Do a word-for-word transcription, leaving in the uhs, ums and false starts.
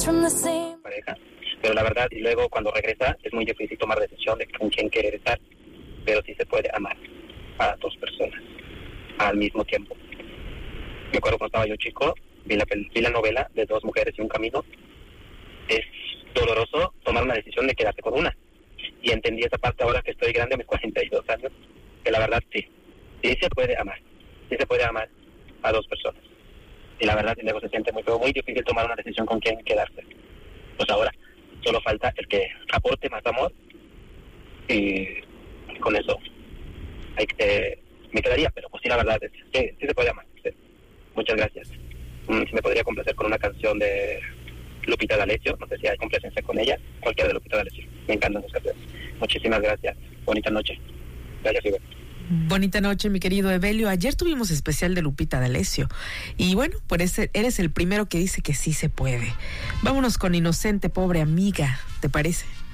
pareja, pero la verdad, y luego cuando regresa es muy difícil tomar decisión de con quién querer estar, pero sí se puede amar a dos personas al mismo tiempo. Me acuerdo cuando estaba yo chico, vi la, vi la novela de Dos mujeres y un camino. Es doloroso tomar una decisión de quedarse con una, y entendí esa parte ahora que estoy grande, a mis cuarenta y dos años, que la verdad sí, sí se puede amar, sí se puede amar a dos personas, y la verdad y luego se siente muy feo, muy difícil tomar una decisión con quién quedarse. Pues ahora solo falta el que aporte más amor, y con eso hay que, me quedaría, pero pues sí, la verdad es que sí, sí se puede amar. Sí. Muchas gracias. Mm, si me podría complacer con una canción de Lupita D'Alessio, no sé si hay complacencia con ella, cualquiera de Lupita D'Alessio, me encantan sus canciones. Muchísimas gracias, bonita noche. Gracias, Iván. Bonita noche, mi querido Evelio. Ayer tuvimos especial de Lupita D'Alessio y bueno, pues eres el primero que dice que sí se puede. Vámonos con Inocente, pobre amiga, ¿te parece?